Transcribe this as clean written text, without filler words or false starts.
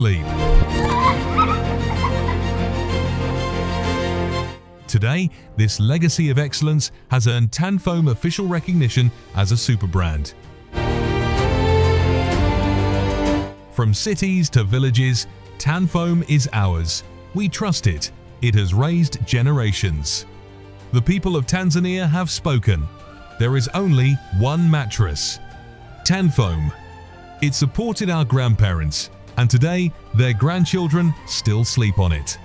sleep. Today, this legacy of excellence has earned Tanfoam official recognition as a super brand. From cities to villages, Tanfoam is ours. We trust it. It has raised generations. The people of Tanzania have spoken. There is only one mattress, Tanfoam. It supported our grandparents, and today their grandchildren still sleep on it.